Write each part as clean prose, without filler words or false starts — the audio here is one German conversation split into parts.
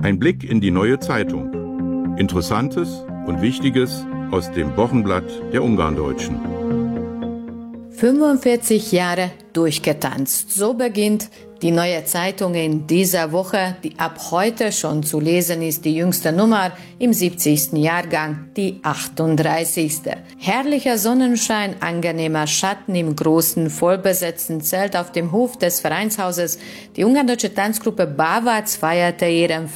Ein Blick in die Neue Zeitung. Interessantes und Wichtiges aus dem Wochenblatt der Ungarndeutschen. 45 Jahre durchgetanzt. So beginnt die Neue Zeitung in dieser Woche, die ab heute schon zu lesen ist, die jüngste Nummer im 70. Jahrgang, die 38. Herrlicher Sonnenschein, angenehmer Schatten im großen, vollbesetzten Zelt auf dem Hof des Vereinshauses. Die ungardeutsche Tanzgruppe Bavac feierte ihren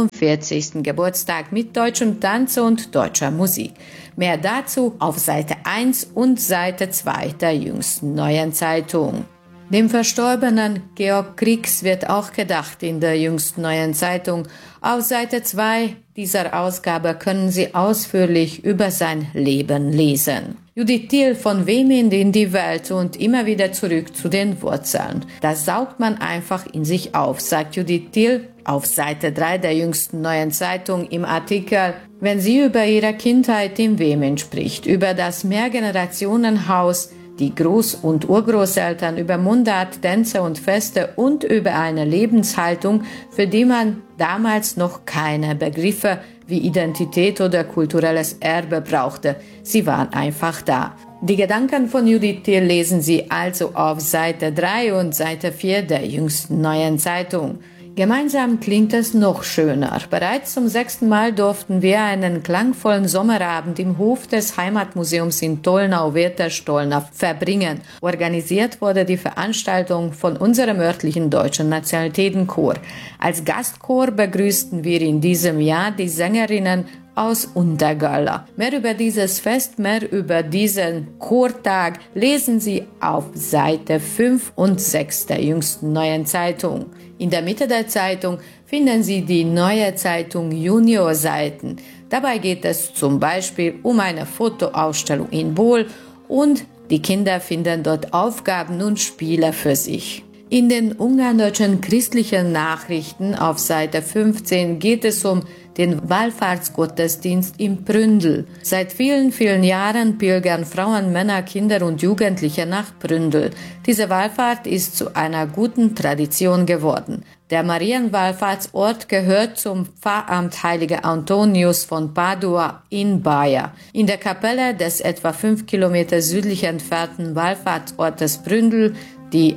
45. Geburtstag mit deutschem Tanz und deutscher Musik. Mehr dazu auf Seite 1 und Seite 2 der jüngsten Neuen Zeitung. Dem verstorbenen Georg Kriegs wird auch gedacht in der jüngsten Neuen Zeitung. Auf Seite 2 dieser Ausgabe können Sie ausführlich über sein Leben lesen. Judith Thiel, von Weminde in die Welt und immer wieder zurück zu den Wurzeln. Das saugt man einfach in sich auf, sagt Judith Thiel auf Seite 3 der jüngsten Neuen Zeitung im Artikel, wenn sie über ihre Kindheit in Weminde spricht, über das Mehrgenerationenhaus, die Groß- und Urgroßeltern, über Mundart, Tänze und Feste und über eine Lebenshaltung, für die man damals noch keine Begriffe wie Identität oder kulturelles Erbe brauchte. Sie waren einfach da. Die Gedanken von Judith Thiel lesen Sie also auf Seite 3 und Seite 4 der jüngsten Neuen Zeitung. Gemeinsam klingt es noch schöner. Bereits zum 6. Mal durften wir einen klangvollen Sommerabend im Hof des Heimatmuseums in Tolnau-Weterstolna verbringen. Organisiert wurde die Veranstaltung von unserem örtlichen deutschen Nationalitätenchor. Als Gastchor begrüßten wir in diesem Jahr die Sängerinnen aus Untergalla. Mehr über dieses Fest, mehr über diesen Chortag lesen Sie auf Seite 5 und 6 der jüngsten Neuen Zeitung. In der Mitte der Zeitung finden Sie die Neue Zeitung Junior-Seiten. Dabei geht es zum Beispiel um eine Fotoausstellung in Bol und die Kinder finden dort Aufgaben und Spiele für sich. In den ungarndeutschen christlichen Nachrichten auf Seite 15 geht es um den Wallfahrtsgottesdienst im Bründel. Seit vielen, vielen Jahren pilgern Frauen, Männer, Kinder und Jugendliche nach Bründel. Diese Wallfahrt ist zu einer guten Tradition geworden. Der Marienwallfahrtsort gehört zum Pfarramt Heiliger Antonius von Padua in Baia. In der Kapelle des etwa 5 Kilometer südlich entfernten Wallfahrtsortes Bründel, die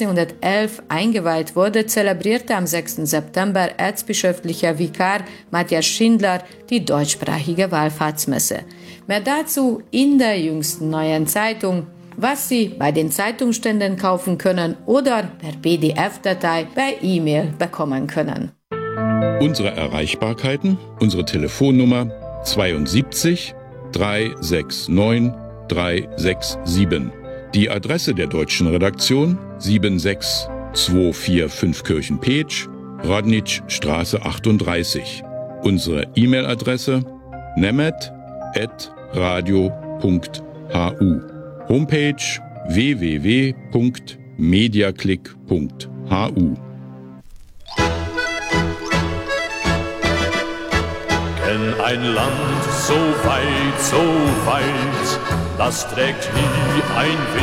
1811 eingeweiht wurde, zelebrierte am 6. September erzbischöflicher Vikar Matthias Schindler die deutschsprachige Wallfahrtsmesse. Mehr dazu in der jüngsten Neuen Zeitung, was Sie bei den Zeitungsständen kaufen können oder per PDF-Datei per E-Mail bekommen können. Unsere Erreichbarkeiten, unsere Telefonnummer 72 369 367. Die Adresse der deutschen Redaktion 76245 Kirchenpeetsch, Rodnitschstraße 38. Unsere E-Mail-Adresse nemet@radio.hu. Homepage www.mediaclick.hu. Kenn ein Land so weit, das trägt nie ein Wind.